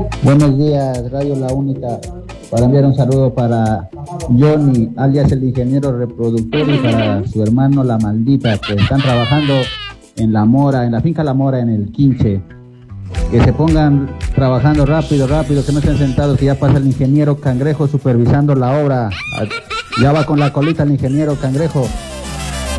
Buenos días, Radio La Única, para enviar un saludo para Johnny, alias el ingeniero reproductor, y para su hermano La Maldita, que están trabajando en La Mora, en la finca La Mora, en el Quinche. Que se pongan trabajando rápido, que no estén sentados, que ya pasa el ingeniero Cangrejo supervisando la obra. Ya va con la colita el ingeniero Cangrejo.